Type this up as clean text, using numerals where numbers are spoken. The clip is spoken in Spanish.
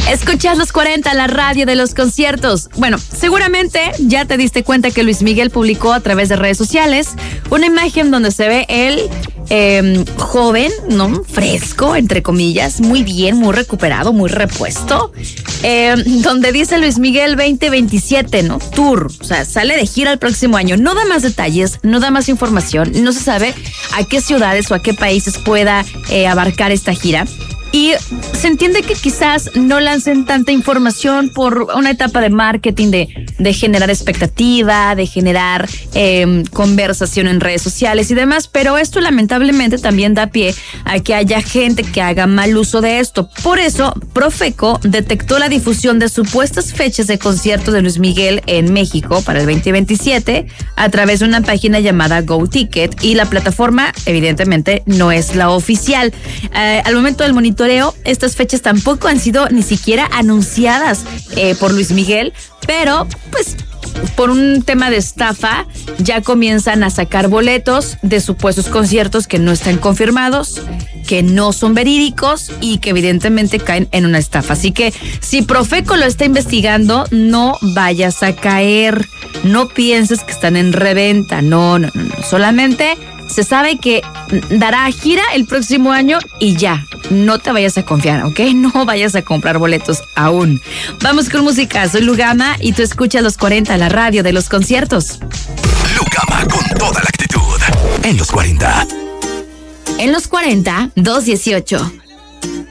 Escuchas los 40, la radio de los conciertos. Bueno, seguramente ya te diste cuenta que Luis Miguel publicó a través de redes sociales una imagen donde se ve él joven, ¿no? Fresco, entre comillas, muy bien, muy recuperado, muy repuesto. Donde dice Luis Miguel 2027, ¿no? Tour, o sea, sale de gira el próximo año. No da más detalles, no da más información, no se sabe a qué ciudades o a qué países pueda abarcar esta gira. Y se entiende que quizás no lancen tanta información por una etapa de marketing, de generar expectativa, de generar conversación en redes sociales y demás, pero esto lamentablemente también da pie a que haya gente que haga mal uso de esto. Por eso, Profeco detectó la difusión de supuestas fechas de conciertos de Luis Miguel en México para el 2027 a través de una página llamada GoTicket, y la plataforma evidentemente no es la oficial. Al momento del monitoreo, estas fechas tampoco han sido ni siquiera anunciadas por Luis Miguel, pero pues por un tema de estafa ya comienzan a sacar boletos de supuestos conciertos que no están confirmados, que no son verídicos y que evidentemente caen en una estafa. Así que si Profeco lo está investigando, no vayas a caer, no pienses que están en reventa, no. Solamente se sabe que dará gira el próximo año y ya. No te vayas a confiar, ¿ok? No vayas a comprar boletos aún. Vamos con música. Soy Lugama y tú escuchas los 40, la radio de los conciertos. Lugama con toda la actitud. En los 40. En los 40, 218.